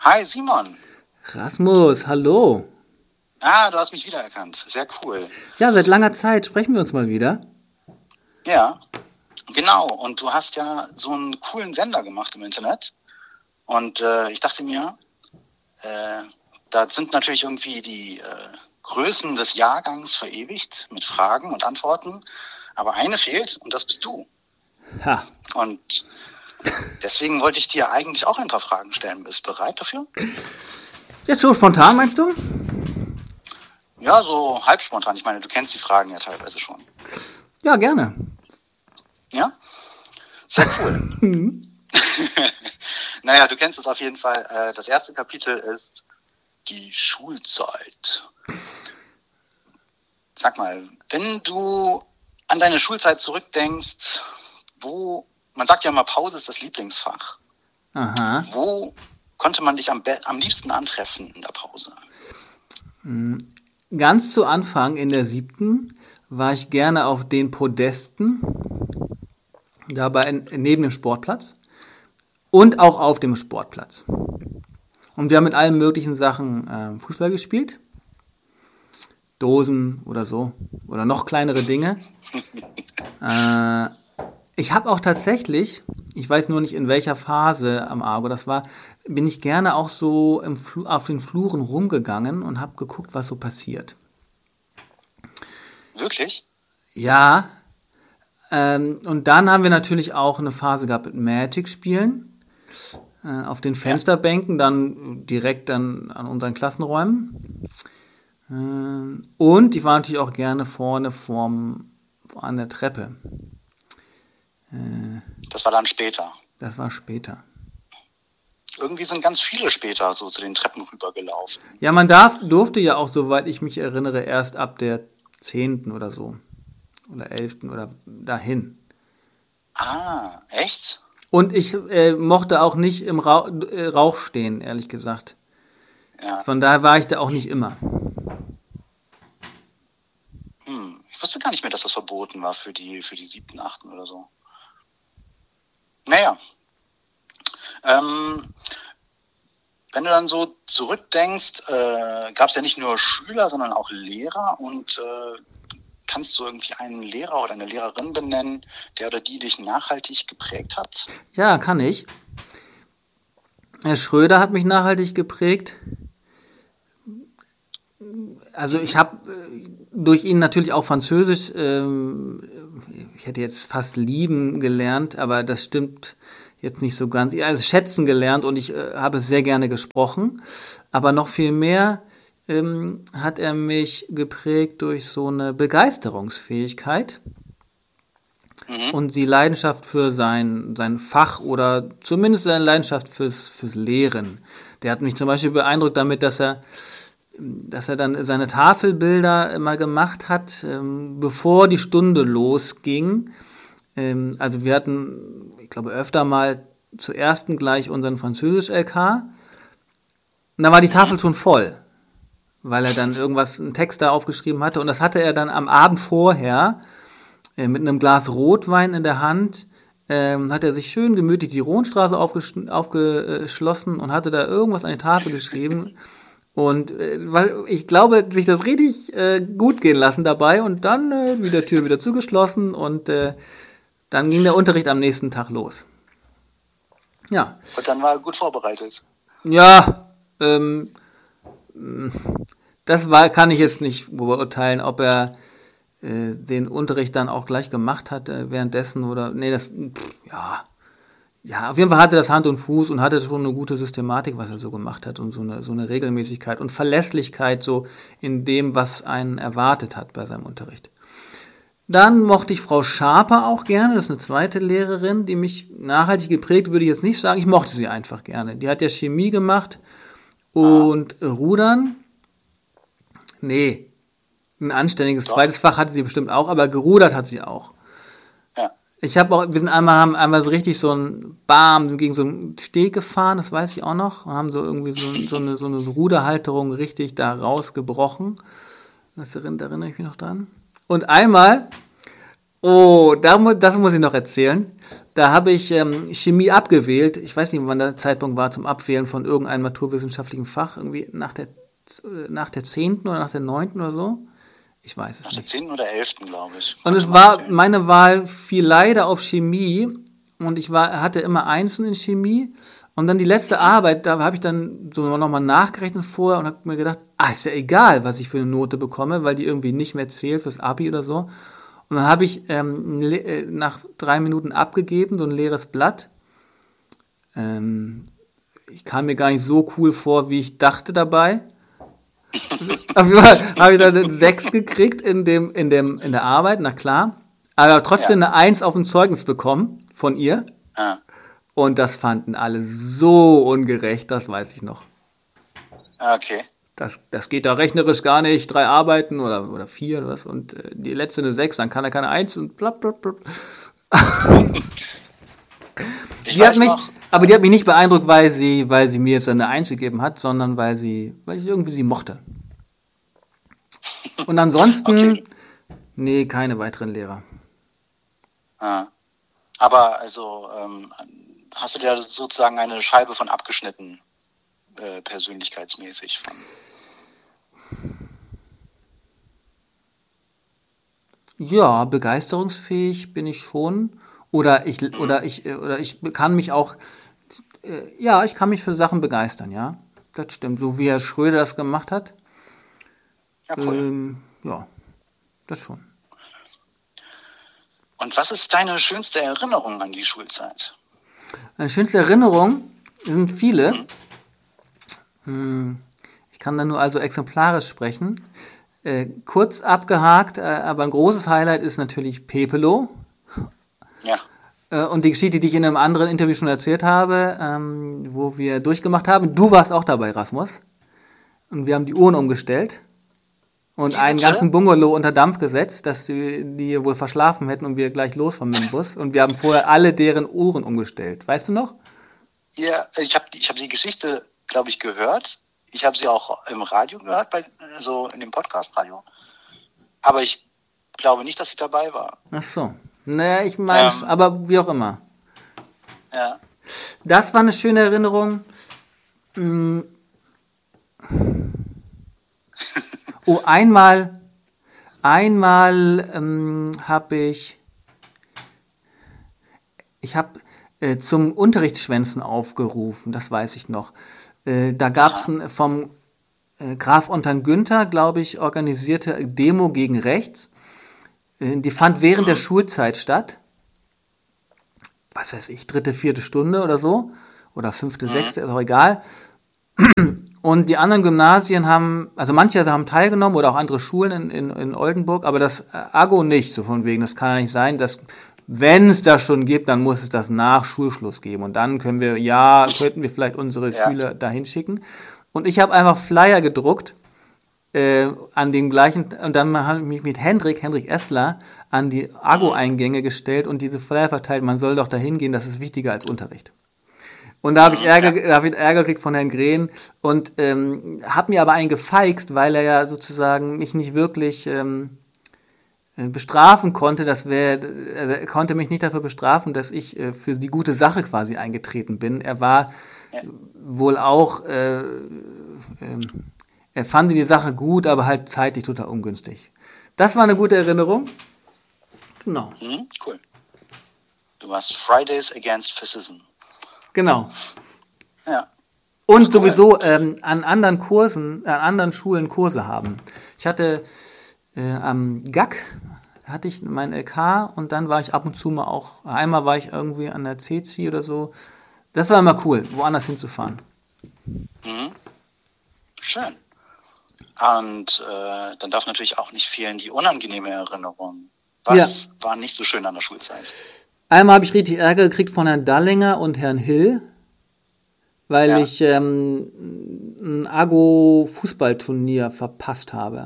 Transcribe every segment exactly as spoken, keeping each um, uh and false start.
Hi Simon. Rasmus, hallo. Ah, du hast mich wiedererkannt. Sehr cool. Ja, seit langer Zeit sprechen wir uns mal wieder. Ja, genau. Und du hast ja so einen coolen Sender gemacht im Internet. Und äh, ich dachte mir, äh, da sind natürlich irgendwie die äh, Größen des Jahrgangs verewigt mit Fragen und Antworten. Aber eine fehlt und das bist du. Ha. Und deswegen wollte ich dir eigentlich auch ein paar Fragen stellen. Bist du bereit dafür? Jetzt so spontan, meinst du? Ja, so halb spontan. Ich meine, du kennst die Fragen ja teilweise schon. Ja, gerne. Ja? Sehr cool. Naja, du kennst es auf jeden Fall. Äh, Das erste Kapitel ist die Schulzeit. Sag mal, wenn du an deine Schulzeit zurückdenkst, wo, man sagt ja immer, Pause ist das Lieblingsfach. Aha. Wo konnte man dich am, be- am liebsten antreffen in der Pause? Ganz zu Anfang in der siebten war ich gerne auf den Podesten, dabei neben dem Sportplatz und auch auf dem Sportplatz. Und wir haben mit allen möglichen Sachen äh, Fußball gespielt. Dosen oder so. Oder noch kleinere Dinge. äh, ich habe auch tatsächlich, ich weiß nur nicht in welcher Phase am Argo das war, bin ich gerne auch so im Flu- auf den Fluren rumgegangen und habe geguckt, was so passiert. Wirklich? Ja, ähm, und dann haben wir natürlich auch eine Phase gehabt mit Magic-Spielen. Äh, auf den Fensterbänken, dann direkt dann an unseren Klassenräumen. Ähm, und ich war natürlich auch gerne vorne vorm, an der Treppe. Das war dann später. Das war später. Irgendwie sind ganz viele später so zu den Treppen rübergelaufen. Ja, man darf, durfte ja auch, soweit ich mich erinnere, erst ab der zehnten oder so. Oder elften oder dahin. Ah, echt? Und ich äh, mochte auch nicht im Rauch, äh, Rauch stehen, ehrlich gesagt. Ja. Von daher war ich da auch nicht immer. Hm. Ich wusste gar nicht mehr, dass das verboten war für die, für die siebten, achten oder so. Naja. Ähm, wenn du dann so zurückdenkst, äh, gab es ja nicht nur Schüler, sondern auch Lehrer. Und äh, kannst du irgendwie einen Lehrer oder eine Lehrerin benennen, der oder die dich nachhaltig geprägt hat? Ja, kann ich. Herr Schröder hat mich nachhaltig geprägt. Also ich habe durch ihn natürlich auch Französisch, ähm, ich hätte jetzt fast lieben gelernt, aber das stimmt jetzt nicht so ganz. Also schätzen gelernt und ich äh, habe es sehr gerne gesprochen. Aber noch viel mehr ähm, hat er mich geprägt durch so eine Begeisterungsfähigkeit Mhm. und die Leidenschaft für sein, sein Fach oder zumindest seine Leidenschaft fürs, fürs Lehren. Der hat mich zum Beispiel beeindruckt damit, dass er dass er dann seine Tafelbilder immer gemacht hat, ähm, bevor die Stunde losging. Ähm, also wir hatten, ich glaube, öfter mal zuerst gleich unseren Französisch-L K. Und da war die Tafel schon voll, weil er dann irgendwas, einen Text da aufgeschrieben hatte. Und das hatte er dann am Abend vorher äh, mit einem Glas Rotwein in der Hand, ähm, hat er sich schön gemütlich die Rohnstraße aufgesch- aufgeschlossen und hatte da irgendwas an die Tafel geschrieben. Und äh, weil ich glaube, sich das richtig äh, gut gehen lassen dabei und dann äh, wieder Tür wieder zugeschlossen und äh, dann ging der Unterricht am nächsten Tag los. Ja, Und dann war er gut vorbereitet. ja, ähm, das war, kann ich jetzt nicht beurteilen, ob er äh, den Unterricht dann auch gleich gemacht hat äh, währenddessen oder, nee, das, pff, ja, ja, auf jeden Fall hatte das Hand und Fuß und hatte schon eine gute Systematik, was er so gemacht hat und so eine, so eine Regelmäßigkeit und Verlässlichkeit so in dem, was einen erwartet hat bei seinem Unterricht. Dann mochte ich Frau Schaper auch gerne, das ist eine zweite Lehrerin, die mich nachhaltig geprägt, würde ich jetzt nicht sagen, ich mochte sie einfach gerne. Die hat ja Chemie gemacht und ah. Rudern, nee, ein anständiges Doch. zweites Fach hatte sie bestimmt auch, aber gerudert hat sie auch. Ich habe auch, wir sind einmal, haben einmal so richtig so ein Bam gegen so einen Steg gefahren, das weiß ich auch noch, und haben so irgendwie so, so eine, so eine Ruderhalterung richtig da rausgebrochen. Das erinnere, erinnere ich mich noch dran. Und einmal Oh, da, mu- das muss ich noch erzählen. Da habe ich ähm, Chemie abgewählt. Ich weiß nicht, wann der Zeitpunkt war zum Abwählen von irgendeinem naturwissenschaftlichen Fach. Irgendwie nach der, nach der zehnten oder nach der neunten oder so. Ich weiß es Nach der nicht. zehnten oder elften, glaube ich. Und Konnte es man war, abwählen. meine Wahl fiel leider auf Chemie. Und ich war, hatte immer Einsen in Chemie. Und dann die letzte Arbeit, da habe ich dann so nochmal nachgerechnet vorher und habe mir gedacht, ah, ist ja egal, was ich für eine Note bekomme, weil die irgendwie nicht mehr zählt fürs Abi oder so. Und dann habe ich ähm, le- äh, nach drei Minuten abgegeben, so ein leeres Blatt. Ähm, ich kam mir gar nicht so cool vor, wie ich dachte dabei. Auf jeden Fall habe ich dann eine sechs gekriegt in dem, in dem, in der Arbeit, na klar. Aber trotzdem Ja. eine eins auf dem Zeugnis bekommen von ihr. Ah, Und das fanden alle so ungerecht, das weiß ich noch. okay. Das, das geht da rechnerisch gar nicht. Drei Arbeiten oder, oder vier oder was. Und äh, die letzte eine sechs, dann kann er keine eins und blapp, blapp, blapp. Ich Die hat weiß mich, noch, aber die hat mich nicht beeindruckt, weil sie, weil sie mir jetzt eine eins gegeben hat, sondern weil sie, weil ich irgendwie sie mochte. Und ansonsten, okay. nee, keine weiteren Lehrer. Ah. Aber also ähm, hast du dir sozusagen eine Scheibe von abgeschnitten, äh, persönlichkeitsmäßig von. Ja, begeisterungsfähig bin ich schon. Oder ich, Mhm. oder ich, äh, oder ich kann mich auch, äh, ja, ich kann mich für Sachen begeistern, ja. Das stimmt. So wie Herr Schröder das gemacht hat. Ja, cool. Ähm, ja, das schon. Und was ist deine schönste Erinnerung an die Schulzeit? Meine schönste Erinnerung sind viele. Mhm. Hm, Ich kann da nur also exemplarisch sprechen. Äh, kurz abgehakt, äh, aber ein großes Highlight ist natürlich Pepelo. Ja. Äh, und die Geschichte, die ich in einem anderen Interview schon erzählt habe, ähm, wo wir durchgemacht haben. Du warst auch dabei, Rasmus. Und wir haben die Uhren umgestellt und Wie einen bitte? ganzen Bungalow unter Dampf gesetzt, dass die, die wohl verschlafen hätten und wir gleich los vom Bus. Und wir haben vorher alle deren Uhren umgestellt. Weißt du noch? Ja, ich habe ich hab die Geschichte, glaube ich, gehört. Ich habe sie auch im Radio gehört, bei, also in dem Podcast-Radio. Aber ich glaube nicht, dass sie dabei war. Ach so. Naja, ich meine, Ähm, aber wie auch immer. ja. Das war eine schöne Erinnerung. Mm. Oh, einmal, einmal ähm, habe ich, ich habe äh, zum Unterrichtsschwänzen aufgerufen, das weiß ich noch. Äh, da gab es Aha. vom äh, Graf Ontern Günther, glaube ich, organisierte Demo gegen rechts. Äh, die fand während der Mhm. Schulzeit statt. Was weiß ich, dritte, vierte Stunde oder so. Oder fünfte, Mhm. sechste, ist auch egal. Und die anderen Gymnasien haben, also manche haben teilgenommen oder auch andere Schulen in, in, in Oldenburg, aber das äh, Ago nicht, so von wegen, das kann ja nicht sein, dass, wenn es das schon gibt, dann muss es das nach Schulschluss geben. Und dann können wir, ja, könnten wir vielleicht unsere Ja. Schüler dahin schicken. Und ich habe einfach Flyer gedruckt, äh, an dem gleichen, und dann habe ich mich mit Hendrik, Hendrik Essler, an die Mhm. Ago-Eingänge gestellt und diese Flyer verteilt, man soll doch dahin gehen, das ist wichtiger als Unterricht. Und da habe ich Mhm. Ärger, Ja. da hab ich Ärger gekriegt von Herrn Green und ähm, habe mir aber einen gefeixt, weil er ja sozusagen mich nicht wirklich ähm, äh, bestrafen konnte. Das wäre, also er konnte mich nicht dafür bestrafen, dass ich äh, für die gute Sache quasi eingetreten bin. Er war Ja. wohl auch, äh, ähm, er fand die Sache gut, aber halt zeitlich total ungünstig. Das war eine gute Erinnerung. Genau, Mhm. Cool. Du warst Fridays Against Fascism. genau. Ja. Und Cool. sowieso ähm, an anderen Kursen, an anderen Schulen Kurse haben. Ich hatte äh, am G A C hatte ich mein L K und dann war ich ab und zu mal auch, einmal war ich irgendwie an der C C oder so. Das war immer cool, woanders hinzufahren. Mhm. Schön. Und äh, dann darf natürlich auch nicht fehlen die unangenehme Erinnerung. Was Ja. war nicht so schön an der Schulzeit? Einmal habe ich richtig Ärger gekriegt von Herrn Dallinger und Herrn Hill, weil Ja. ich ähm, ein Ago-Fußballturnier verpasst habe.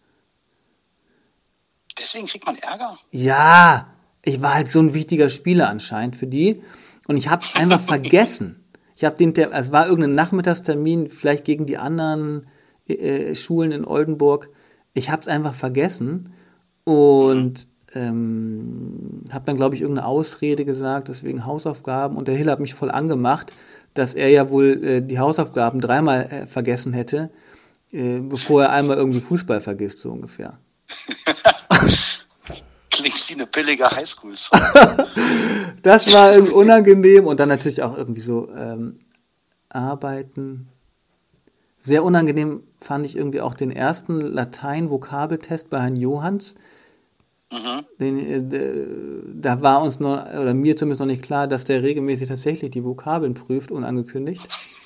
Deswegen kriegt man Ärger? Ja, ich war halt so ein wichtiger Spieler anscheinend für die und ich habe es einfach vergessen. Ich habe den, Ter- es war irgendein Nachmittagstermin, vielleicht gegen die anderen äh, Schulen in Oldenburg. Ich habe es einfach vergessen und ähm, habe dann, glaube ich, irgendeine Ausrede gesagt, deswegen Hausaufgaben. Und der Hill hat mich voll angemacht, dass er ja wohl äh, die Hausaufgaben dreimal äh, vergessen hätte, äh, bevor er einmal irgendwie Fußball vergisst, so ungefähr. Klingt wie eine billige Highschool-Song. Das war irgendwie unangenehm. Und dann natürlich auch irgendwie so ähm, Arbeiten. Sehr unangenehm fand ich irgendwie auch den ersten Latein-Vokabeltest bei Herrn Johanns. Mhm. Den, äh, da war uns noch, oder mir zumindest noch nicht klar, dass der regelmäßig tatsächlich die Vokabeln prüft, unangekündigt.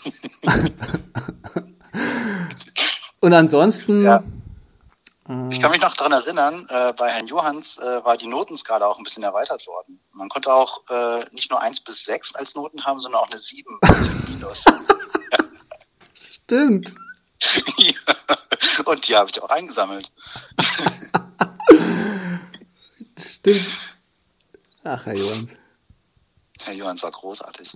Und ansonsten... Ja. Ich kann mich noch daran erinnern, äh, bei Herrn Johanns äh, war die Notenskala auch ein bisschen erweitert worden. Man konnte auch äh, nicht nur eins bis sechs als Noten haben, sondern auch eine sieben minus. Stimmt. Ja. Und die habe ich auch eingesammelt. Stimmt. Ach, Herr Johanns. Herr Johanns war großartig.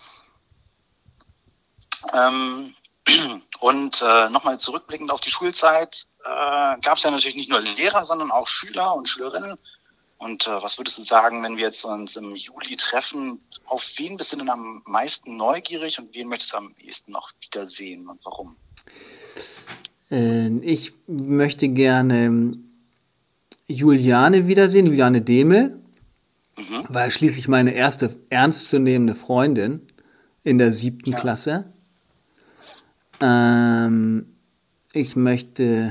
Ähm, und äh, nochmal zurückblickend auf die Schulzeit, äh, gab es ja natürlich nicht nur Lehrer, sondern auch Schüler und Schülerinnen. Und äh, was würdest du sagen, wenn wir jetzt uns im Juli treffen, auf wen bist du denn am meisten neugierig und wen möchtest du am ehesten noch wiedersehen und warum? Äh, ich möchte gerne Juliane wiedersehen, Juliane Demel, mhm. weil schließlich meine erste ernstzunehmende Freundin in der siebten ja. Klasse. Ähm, ich möchte...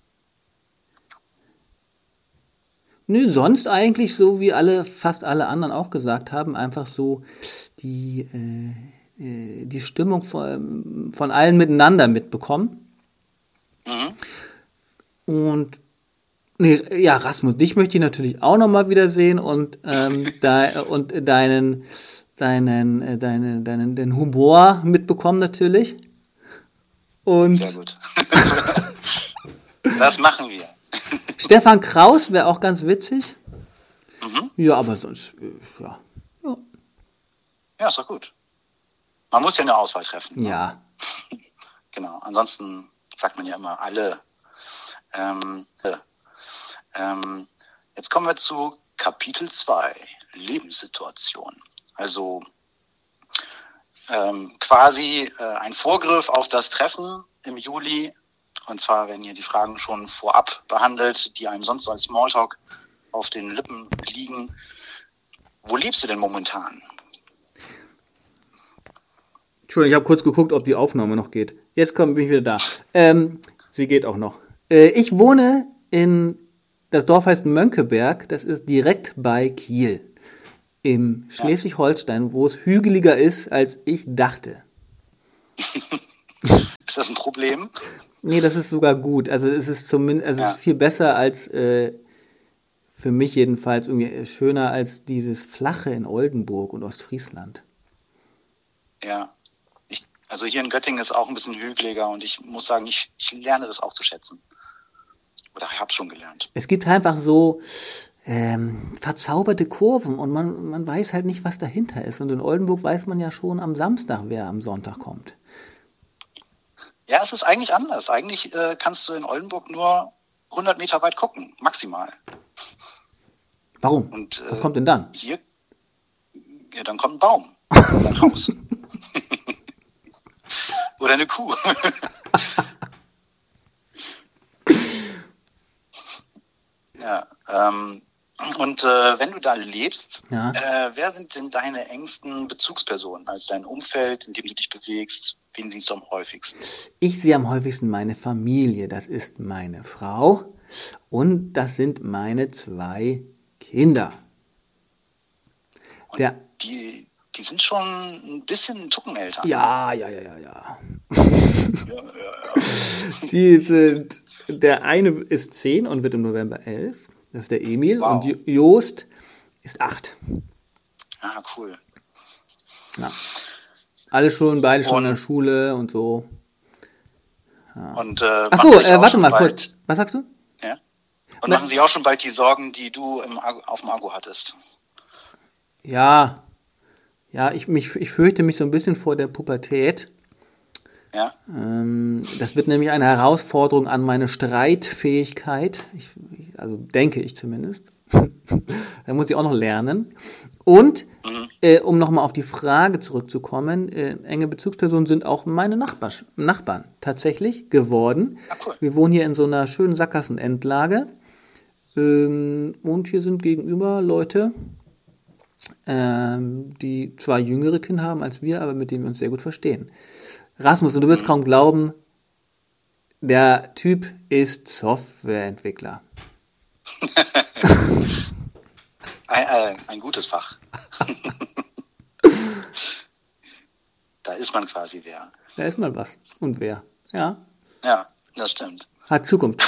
Nö, sonst eigentlich so, wie alle, fast alle anderen auch gesagt haben, einfach so die, äh, die Stimmung von, von allen miteinander mitbekommen. Mhm. Und nee, ja, Rasmus, dich möchte ich natürlich auch nochmal wiedersehen und, ähm, da, und deinen, deinen, äh, deinen, deinen, den Humor mitbekommen natürlich. Und sehr gut. Das machen wir. Stefan Kraus wäre auch ganz witzig. Mhm. Ja, aber sonst, ja. Ja, ja ist doch gut. Man muss ja eine Auswahl treffen. Ja. Ne? Genau, ansonsten sagt man ja immer alle. Ähm, äh, ähm, jetzt kommen wir zu Kapitel zwei, Lebenssituation. Also ähm, quasi äh, ein Vorgriff auf das Treffen im Juli. Und zwar werden hier die Fragen schon vorab behandelt, die einem sonst als Smalltalk auf den Lippen liegen. Wo lebst du denn momentan? Entschuldigung, ich habe kurz geguckt, ob die Aufnahme noch geht. Jetzt komm, bin ich wieder da. Ähm, sie geht auch noch. Äh, ich wohne in, das Dorf heißt Mönckeberg, das ist direkt bei Kiel. Im Schleswig-Holstein, wo es hügeliger ist, als ich dachte. Ist das ein Problem? Nee, das ist sogar gut. Also es ist zumindest, also ja. es ist viel besser als, äh, für mich jedenfalls, irgendwie schöner als dieses Flache in Oldenburg und Ostfriesland. Ja, ich, also hier in Göttingen ist auch ein bisschen hügeliger und ich muss sagen, ich, ich lerne das auch zu schätzen. Oder ich habe schon gelernt. Es gibt einfach so ähm, verzauberte Kurven und man, man weiß halt nicht, was dahinter ist. Und in Oldenburg weiß man ja schon am Samstag, wer am Sonntag kommt. Ja, es ist eigentlich anders. Eigentlich äh, kannst du in Oldenburg nur hundert Meter weit gucken, maximal. Warum? Und, äh, was kommt denn dann? Hier, ja, dann kommt ein Baum oder ein Haus. Oder eine Kuh. Ja, ähm, und äh, wenn du da lebst, ja. äh, wer sind denn deine engsten Bezugspersonen? Also dein Umfeld, in dem du dich bewegst, wen siehst du am häufigsten? Ich sehe am häufigsten meine Familie. Das ist meine Frau und das sind meine zwei Kinder. Und Der, die, die sind schon ein bisschen ein Tucken älter. Ja, ja, ja, ja, ja. ja, ja, ja. Die sind, der eine ist zehn und wird im November elf. Das ist der Emil. Wow. Und Joost ist acht. Ah, cool. Ja. Alle schon, beide schon und, in der Schule und so. Ja. Und, äh, Achso, äh, warte mal bald, kurz. Was sagst du? Ja. Und Na, machen Sie auch schon bald die Sorgen, die du im, auf dem Akku hattest? Ja. Ja, ich, mich, ich fürchte mich so ein bisschen vor der Pubertät. Ja. Ähm, das wird nämlich eine Herausforderung an meine Streitfähigkeit. Ich, also denke ich zumindest. Da muss ich auch noch lernen. Und Mhm. äh, um nochmal auf die Frage zurückzukommen, äh, enge Bezugspersonen sind auch meine Nachbar, Nachbarn tatsächlich geworden. Ah, cool. Wir wohnen hier in so einer schönen Sackgassenendlage. Ähm, und hier sind gegenüber Leute, ähm, die zwar jüngere Kinder haben als wir, aber mit denen wir uns sehr gut verstehen. Rasmus, und du wirst kaum glauben, der Typ ist Softwareentwickler. Ein, ein, ein gutes Fach. Da ist man quasi wer. Da ist mal was. Und wer? Ja, Ja, das stimmt. hat Zukunft.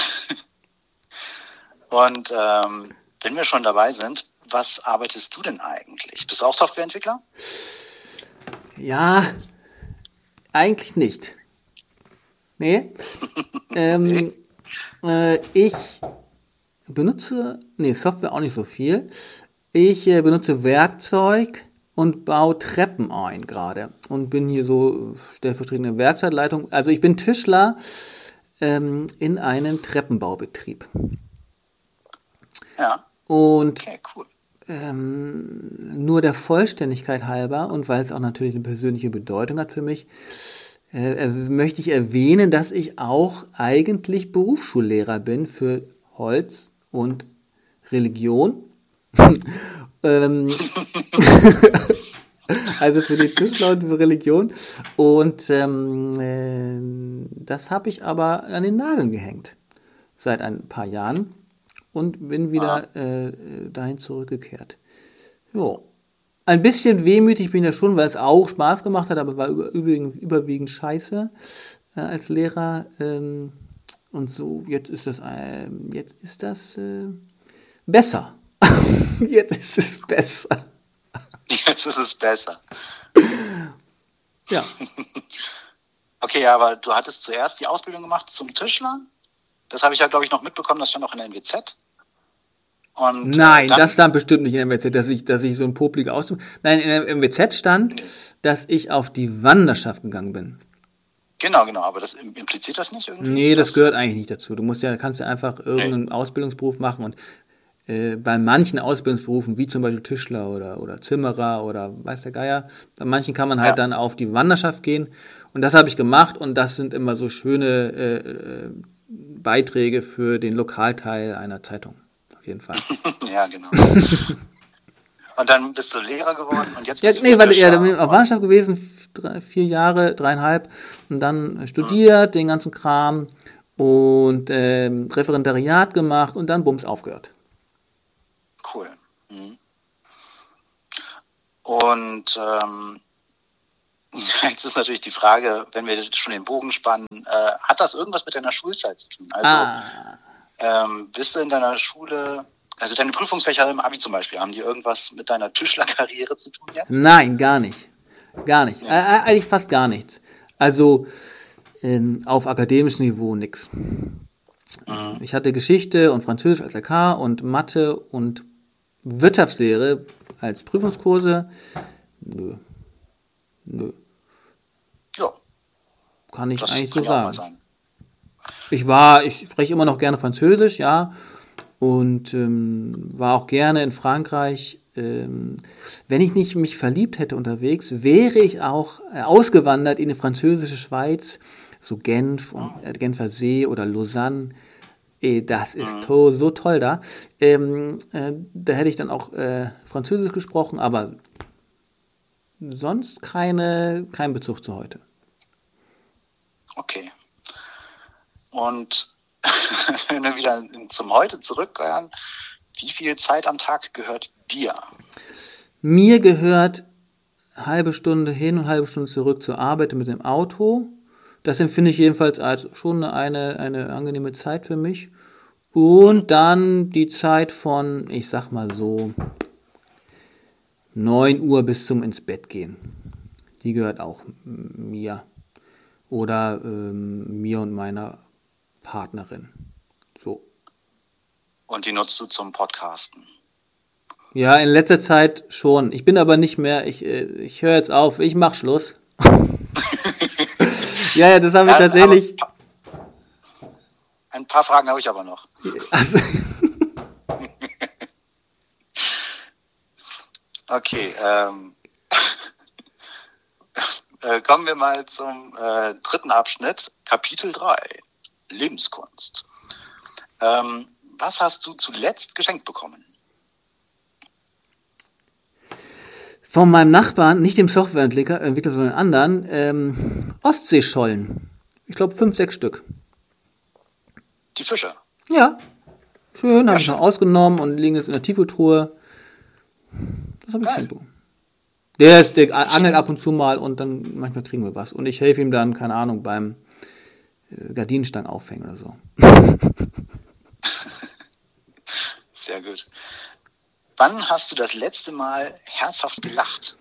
Und ähm, wenn wir schon dabei sind, was arbeitest du denn eigentlich? Bist du auch Softwareentwickler? Ja, eigentlich nicht. Nee. ähm, äh, ich benutze, nee, Software auch nicht so viel. Ich äh, benutze Werkzeug und baue Treppen ein gerade. Und bin hier so stellvertretende Werkstattleitung. Also ich bin Tischler ähm, in einem Treppenbaubetrieb. Ja. Und Okay, cool. ähm, nur der Vollständigkeit halber und weil es auch natürlich eine persönliche Bedeutung hat für mich, äh, möchte ich erwähnen, dass ich auch eigentlich Berufsschullehrer bin für Holz und Religion. ähm, also für die Tischler und für Religion. Und ähm, äh, das habe ich aber an den Nageln gehängt seit ein paar Jahren und bin wieder äh, dahin zurückgekehrt. Jo. Ein bisschen wehmütig bin ich ja schon, weil es auch Spaß gemacht hat, aber war über, überwiegend, überwiegend scheiße äh, als Lehrer. Ähm, und so, jetzt ist das, äh, jetzt ist das äh, besser. Jetzt ist es besser. Jetzt ist es besser. Ja. Okay, aber du hattest zuerst die Ausbildung gemacht zum Tischler. Das habe ich ja, glaube ich, noch mitbekommen, das stand auch in der N W Z. Und, Nein, äh, dann, das stand bestimmt nicht in der M W Z, dass ich, dass ich so ein popliger aus. Nein, in der M W Z stand, Nee. dass ich auf die Wanderschaft gegangen bin. Genau, genau, aber das im- impliziert das nicht irgendwie? Nee, das gehört eigentlich nicht dazu. Du musst ja, kannst ja einfach irgendeinen Nee. Ausbildungsberuf machen und äh, bei manchen Ausbildungsberufen, wie zum Beispiel Tischler oder, oder Zimmerer oder weiß der Geier, bei manchen kann man halt Ja. dann auf die Wanderschaft gehen. Und das habe ich gemacht und das sind immer so schöne äh, äh, Beiträge für den Lokalteil einer Zeitung. Auf jeden Fall. Ja, genau. Und dann bist du Lehrer geworden und jetzt Ja, bist du nee, wieder warte, ja, Tischler. da bin ich auf Wanderschaft gewesen, f- drei, vier Jahre, dreieinhalb, und dann studiert, den ganzen Kram und ähm, Referendariat gemacht und dann bums aufgehört. Cool. Mhm. Und ähm, jetzt ist natürlich die Frage, wenn wir schon den Bogen spannen, äh, hat das irgendwas mit deiner Schulzeit zu tun? Also Ah, ähm, bist du in deiner Schule, also deine Prüfungsfächer im Abi zum Beispiel, haben die irgendwas mit deiner Tischlerkarriere zu tun jetzt? nein, gar nicht. Gar nicht. Äh, äh, eigentlich fast gar nichts. Also ähm, auf akademischem Niveau nix. Mhm. Ich hatte Geschichte und Französisch als L K und Mathe und Wirtschaftslehre als Prüfungskurse. Nö. Nö. Ja, Kann ich das eigentlich so kann ja auch mal sagen. sein. Ich war, ich spreche immer noch gerne Französisch, ja, und ähm, war auch gerne in Frankreich. Ähm, wenn ich nicht mich verliebt hätte unterwegs, wäre ich auch äh, ausgewandert in die französische Schweiz, so Genf und äh, Genfer See oder Lausanne. Eh, das ist to so toll da. Ähm, äh, da hätte ich dann auch äh, Französisch gesprochen, aber sonst keine, kein Bezug zu heute. Okay. Und wenn wir wieder zum Heute zurückkehren, wie viel Zeit am Tag gehört dir? Mir gehört halbe Stunde hin und halbe Stunde zurück zur Arbeit mit dem Auto. Das empfinde ich jedenfalls als schon eine, eine angenehme Zeit für mich. Und dann die Zeit von, ich sag mal so, neun Uhr bis zum ins Bett gehen. Die gehört auch mir. Oder ähm, mir und meiner Partnerin. So. Und die nutzt du zum Podcasten? Ja, in letzter Zeit schon. Ich bin aber nicht mehr, ich, äh, ich höre jetzt auf, ich mach Schluss. ja, ja, das habe ich Ja, tatsächlich. aber ein paar Fragen habe ich aber noch. Also, Okay, ähm, äh, kommen wir mal zum äh, dritten Abschnitt, Kapitel drei, Lebenskunst. Ähm, was hast du zuletzt geschenkt bekommen? Von meinem Nachbarn, nicht dem Softwareentwickler, Entwickler, sondern anderen, ähm, Ostseeschollen. Ich glaube fünf, sechs Stück. Die Fische. Ja, schön, Ja, habe ich noch schön. ausgenommen und liegen jetzt in der Tiefkühltruhe. Das habe ich Geil. geschenkt bekommen. Der ist, der angelt ab und zu mal und dann manchmal kriegen wir was. Und ich helfe ihm dann, keine Ahnung, beim äh, Gardinenstangen aufhängen oder so. Sehr gut. Wann hast du das letzte Mal herzhaft gelacht?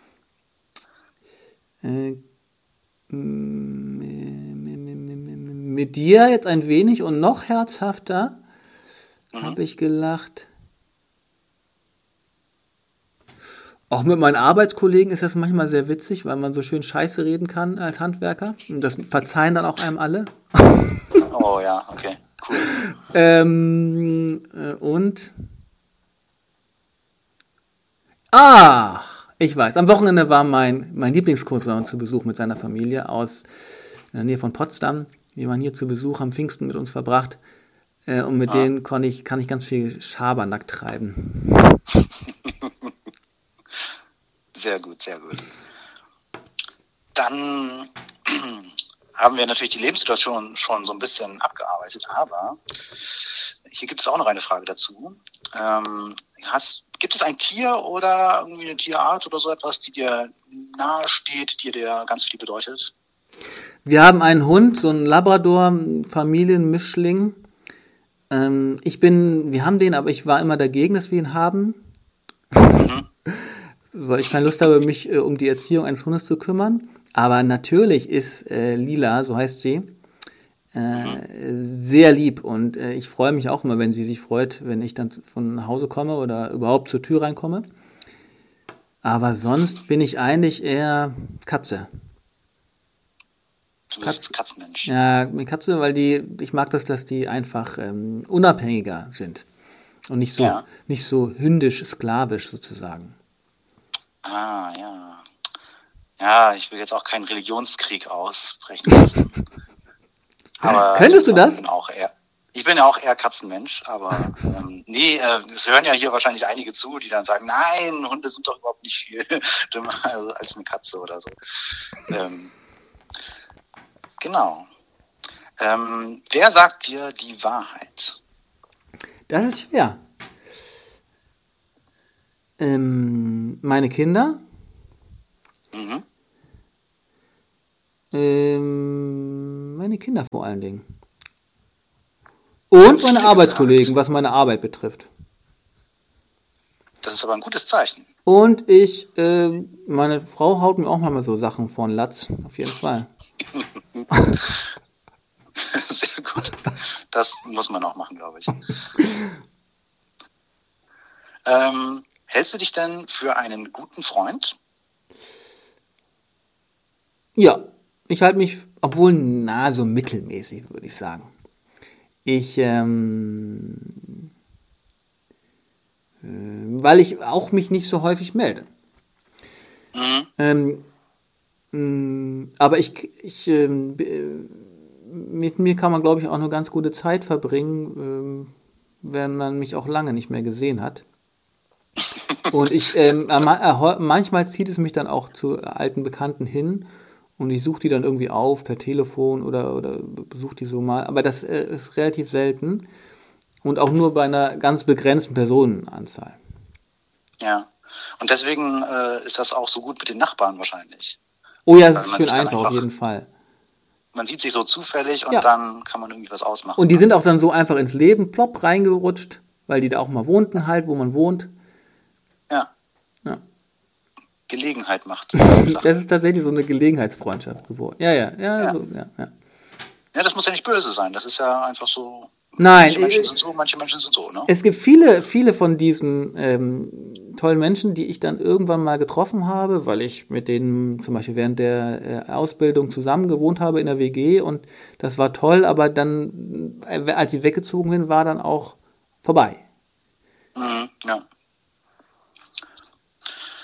Äh, m- m- m- m- mit dir jetzt ein wenig und noch herzhafter Mhm. habe ich gelacht. Auch mit meinen Arbeitskollegen ist das manchmal sehr witzig, weil man so schön Scheiße reden kann als Handwerker. Und das verzeihen dann auch einem alle. Oh ja, okay, cool. Ähm, äh, und. Ach, ich weiß. Am Wochenende war mein, mein Lieblingscousin zu Besuch mit seiner Familie aus in der Nähe von Potsdam. Wir waren hier zu Besuch, haben Pfingsten mit uns verbracht. Äh, und mit Ah. denen konnte ich, kann ich ganz viel Schabernack treiben. Sehr gut, sehr gut. Dann haben wir natürlich die Lebenssituation schon so ein bisschen abgearbeitet, aber hier gibt es auch noch eine Frage dazu. Ähm, hast, gibt es ein Tier oder irgendwie eine Tierart oder so etwas, die dir nahe steht, die dir ganz viel bedeutet? Wir haben einen Hund, so einen Labrador, einen Familienmischling. Ähm, ich bin, wir haben den, aber ich war immer dagegen, dass wir ihn haben. Mhm. Weil ich keine Lust habe, mich äh, um die Erziehung eines Hundes zu kümmern. Aber natürlich ist äh, Lila, so heißt sie, äh, sehr lieb. Und äh, ich freue mich auch immer, wenn sie sich freut, wenn ich dann von nach Hause komme oder überhaupt zur Tür reinkomme. Aber sonst bin ich eigentlich eher Katze. Du bist Katze. Katzenmensch. Ja, mit Katze, weil die, ich mag das, dass die einfach ähm, unabhängiger sind. Und nicht so, Ja. nicht so hündisch, sklavisch sozusagen. Ah, ja. Ja, ich will jetzt auch keinen Religionskrieg ausbrechen lassen. Aber Könntest du ich das? bin auch eher, ich bin ja auch eher Katzenmensch, aber ähm, nee, äh, es hören ja hier wahrscheinlich einige zu, die dann sagen, nein, Hunde sind doch überhaupt nicht viel dümmer als eine Katze oder so. Ähm, genau. Ähm, wer sagt dir die Wahrheit? Das ist schwer. Ähm, meine Kinder, Mhm. ähm, meine Kinder vor allen Dingen. Und meine Viele Arbeitskollegen, gesagt. was meine Arbeit betrifft. Das ist aber ein gutes Zeichen. Und ich, äh, meine Frau haut mir auch mal so Sachen vor den Latz, auf jeden Fall. Sehr gut. Das muss man auch machen, glaube ich. Ähm, hältst du dich denn für einen guten Freund? Ja, ich halte mich, obwohl, na, so mittelmäßig, würde ich sagen. Ich, ähm, äh, weil ich auch mich nicht so häufig melde. Mhm. Ähm, mh, aber ich, ich, ähm, b- mit mir kann man, glaube ich, auch eine ganz gute Zeit verbringen, ähm, wenn man mich auch lange nicht mehr gesehen hat. Und ich, ähm, äh, ma- äh, heu- manchmal zieht es mich dann auch zu alten Bekannten hin und ich suche die dann irgendwie auf per Telefon oder, oder besuche die so mal. Aber das äh, ist relativ selten und auch nur bei einer ganz begrenzten Personenanzahl. Ja. Und deswegen äh, ist das auch so gut mit den Nachbarn wahrscheinlich. Oh ja, es Weil ist man schön sich dann einfach, auf einfach, jeden Fall. man sieht sich so zufällig und Ja. dann kann man irgendwie was ausmachen. Und die sind auch dann so einfach ins Leben plopp reingerutscht, weil die da auch mal wohnten halt, wo man wohnt. Ja. Ja. Gelegenheit macht. Das ist tatsächlich so eine Gelegenheitsfreundschaft geworden. Ja, ja, ja, Ja. so, ja, ja. Ja, das muss ja nicht böse sein. Das ist ja einfach so. Nein, Manche Menschen äh, sind so, manche Menschen sind so, ne? Es gibt viele, viele von diesen ähm, tollen Menschen, die ich dann irgendwann mal getroffen habe, weil ich mit denen zum Beispiel während der äh, Ausbildung zusammen gewohnt habe in der W G und das war toll, aber dann, äh, als ich weggezogen bin, war dann auch vorbei. Mhm, ja.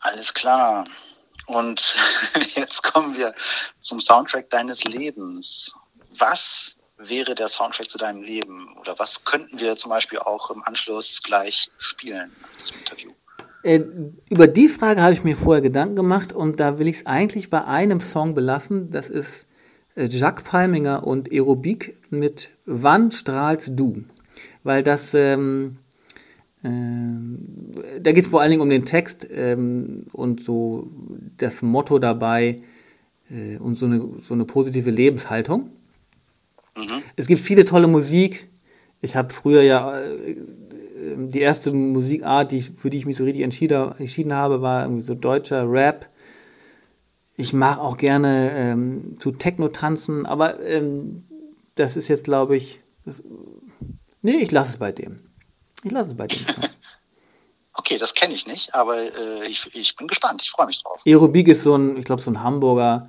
Alles klar. Und jetzt kommen wir zum Soundtrack deines Lebens. Was wäre der Soundtrack zu deinem Leben? Oder was könnten wir zum Beispiel auch im Anschluss gleich spielen nach diesem Interview? Äh, über die Frage habe ich mir vorher Gedanken gemacht und da will ich es eigentlich bei einem Song belassen. Das ist äh, Jacques Palminger und Aerobik mit Wann strahlst du? Weil das, ähm, ähm, da geht es vor allen Dingen um den Text ähm, und so das Motto dabei äh, und so eine, so eine positive Lebenshaltung. Mhm. Es gibt viele tolle Musik. Ich habe früher ja äh, die erste Musikart, die ich, für die ich mich so richtig entschieden, entschieden habe, war irgendwie so deutscher Rap. Ich mag auch gerne ähm, zu Techno tanzen, aber ähm, das ist jetzt, glaube ich, das, nee, ich lasse es bei dem. Ich lasse es bei dem. Okay, das kenne ich nicht, aber äh, ich, ich bin gespannt. Ich freue mich drauf. Aerobik ist so ein, ich glaube, so ein Hamburger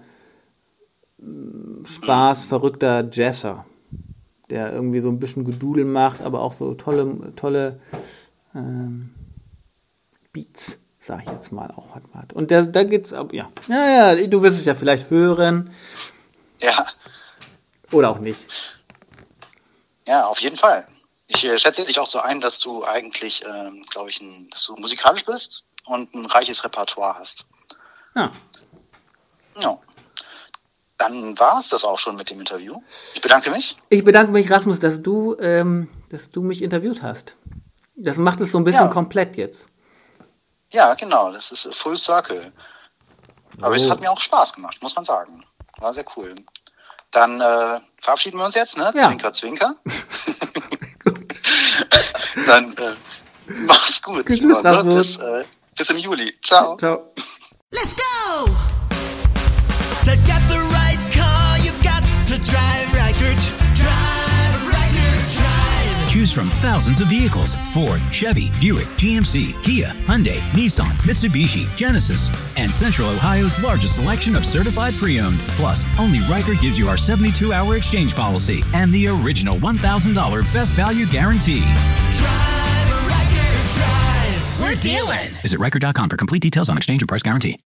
Spaß, mhm. verrückter Jazzer, der irgendwie so ein bisschen Gedudel macht, aber auch so tolle, tolle ähm, Beats, sag ich jetzt mal, auch hat. Und da, da geht's ab, ja. Ja, ja, du wirst es ja vielleicht hören. Ja. Oder auch nicht. Ja, auf jeden Fall. Ich äh, schätze dich auch so ein, dass du eigentlich, ähm, glaube ich, ein, dass du musikalisch bist und ein reiches Repertoire hast. Ja. Ja. Dann war es das auch schon mit dem Interview. Ich bedanke mich. Ich bedanke mich, Rasmus, dass du, ähm, dass du mich interviewt hast. Das macht es so ein bisschen ja. komplett jetzt. Ja, genau. Das ist Full Circle. Aber oh. es hat mir auch Spaß gemacht, muss man sagen. War sehr cool. Dann äh, verabschieden wir uns jetzt, ne? Ja. Zwinker, zwinker. Dann äh, mach's gut. Tschüss, Rasmus. Bis, äh, bis im Juli. Ciao. Ciao. Let's go! To get the right car, you've got to drive Reichert. Drive Reichert, drive. Choose from thousands of vehicles: Ford, Chevy, Buick, G M C, Kia, Hyundai, Nissan, Mitsubishi, Genesis, and Central Ohio's largest selection of certified pre-owned. Plus, only Reichert gives you our seventy-two hour exchange policy and the original one thousand dollars best value guarantee. Drive Reichert, drive. We're dealing. Visit Reichert dot com for complete details on exchange and price guarantee.